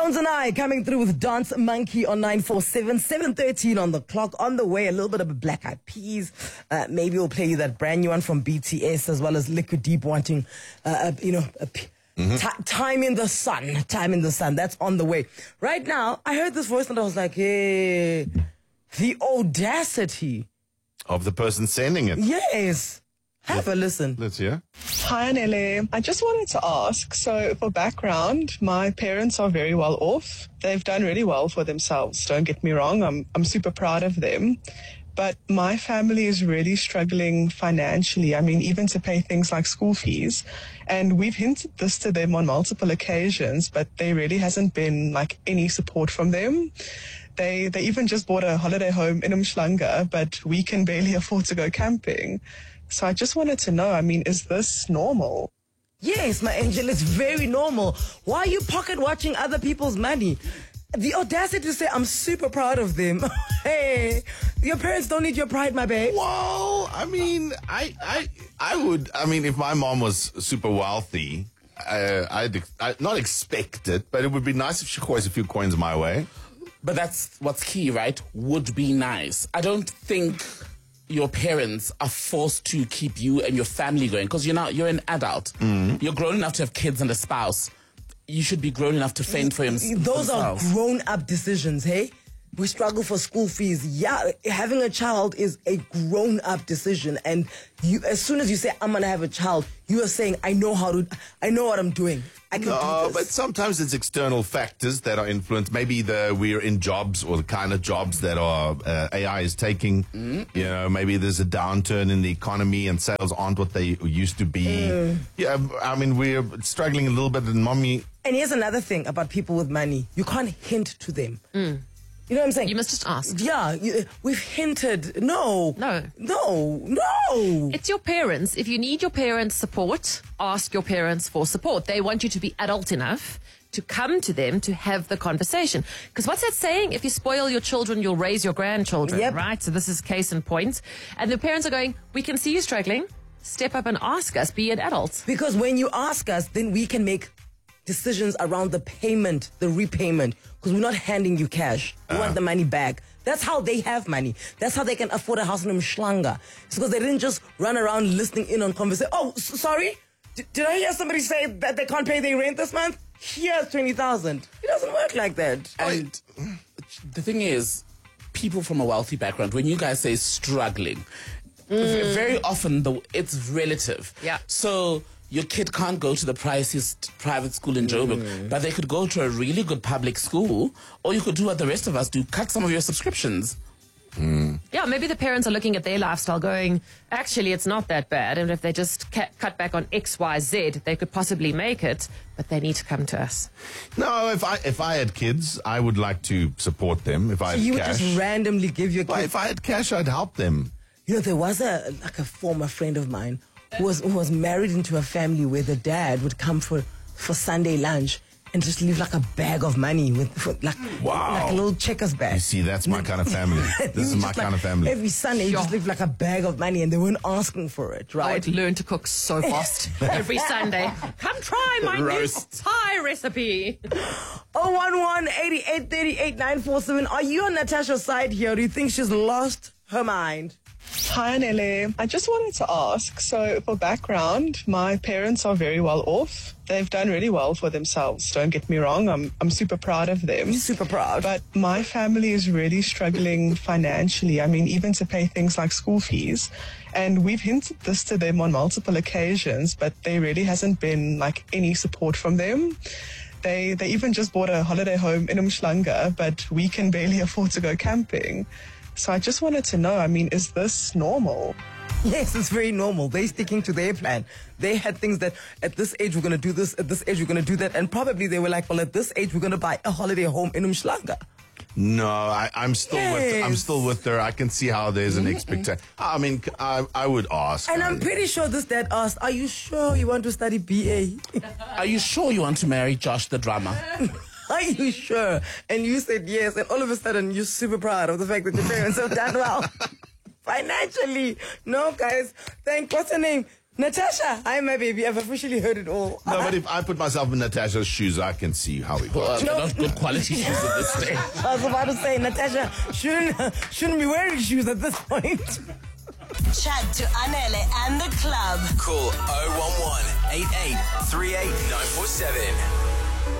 Tones and I coming through with Dance Monkey on 947, 7:13 on the clock. On the way, a little bit of a Black Eyed Peas. Maybe we'll play you that brand new one from BTS, as well as Liquid Deep wanting, Time in the Sun. Time in the Sun. That's on the way. Right now, I heard this voice and I was like, hey, the audacity of the person sending it. Yes. Have a listen. Let's hear. Hi, Nele. I just wanted to ask, so for background, my parents are very well off. They've done really well for themselves, don't get me wrong. I'm super proud of them. But my family is really struggling financially. I mean, even to pay things like school fees. And we've hinted this to them on multiple occasions, but there really hasn't been like any support from them. They even just bought a holiday home in Umhlanga, but we can barely afford to go camping. So I just wanted to know, I mean, is this normal? Yes, my angel, it's very normal. Why are you pocket watching other people's money? The audacity to say, I'm super proud of them. Hey, your parents don't need your pride, my babe. Well, I mean, I would, if my mom was super wealthy, I'd not expect it, but it would be nice if she pours a few coins my way. But that's what's key, right? Would be nice. I don't think your parents are forced to keep you and your family going, because you're an adult. You're grown enough to have kids and a spouse. You should be grown enough to fend for yourself. Those are grown-up decisions, hey? We struggle for school fees. Yeah, having a child is a grown-up decision. And you, as soon as you say, I'm going to have a child, you are saying, I know what I'm doing. I can do this. But sometimes it's external factors that are influenced. Maybe we're in jobs or the kind of jobs that are AI is taking. You know, maybe there's a downturn in the economy and sales aren't what they used to be. Yeah, we're struggling a little bit, and mommy. And here's another thing about people with money. You can't hint to them. You know what I'm saying? You must just ask. Yeah, we've hinted. No. It's your parents. If you need your parents' support, ask your parents for support. They want you to be adult enough to come to them to have the conversation. Because what's that saying? If you spoil your children, you'll raise your grandchildren, right? So this is case in point. And the parents are going, we can see you struggling. Step up and ask us. Be an adult. Because when you ask us, then we can make decisions around the payment, the repayment, because we're not handing you cash. We want the money back. That's how they have money. That's how they can afford a house in Umhlanga. It's because they didn't just run around listening in on conversation. Oh, sorry? Did I hear somebody say that they can't pay their rent this month? Here's 20,000. It doesn't work like that. And the thing is, people from a wealthy background, when you guys say struggling, very often it's relative. Yeah. So your kid can't go to the priciest private school in Joburg, but they could go to a really good public school, or you could do what the rest of us do, cut some of your subscriptions. Yeah, maybe the parents are looking at their lifestyle going, actually, it's not that bad. And if they just cut back on X, Y, Z, they could possibly make it, but they need to come to us. No, if I had kids, I would like to support them. If I had You cash, would just randomly give your kids. if I had cash, I'd help them. You know, there was a former friend of mine who was married into a family where the dad would come for Sunday lunch and just leave like a bag of money like a little checkers bag. You see, that's my kind of family. This is my kind of family. Every Sunday, you just leave like a bag of money, and they weren't asking for it, I right? would learn to cook so fast every Sunday. Come try my new pie recipe. 011-8838-947. Are you on Natasha's side here? Or do you think she's lost her mind? Hi, Nele. I just wanted to ask, so for background, my parents are very well off. They've done really well for themselves, don't get me wrong. I'm super proud of them. Super proud. But my family is really struggling financially. I mean, even to pay things like school fees. And we've hinted this to them on multiple occasions, but there really hasn't been like any support from them. They even just bought a holiday home in Umhlanga, but we can barely afford to go camping. So I just wanted to know, I mean, is this normal? Yes, it's very normal. They're sticking to their plan. They had things that at this age we're going to do this, at this age we're going to do that, and probably they were like, well, at this age we're going to buy a holiday home in Umhlanga. No, I'm still with her. I can see how there's an expectation. I mean, I would ask. And I'm pretty sure this dad asked, are you sure you want to study BA? Are you sure you want to marry Josh the drummer? Are you sure? And you said yes, and all of a sudden you're super proud of the fact that your parents have done well financially. No, guys. What's her name? Natasha, hi, my baby. I've officially heard it all. No, but if I put myself in Natasha's shoes, I can see how it Well, works. they're not good quality shoes at this stage. I was about to say, Natasha shouldn't be wearing shoes at this point. Chat to Anele and the club. Call 011 88 38 947.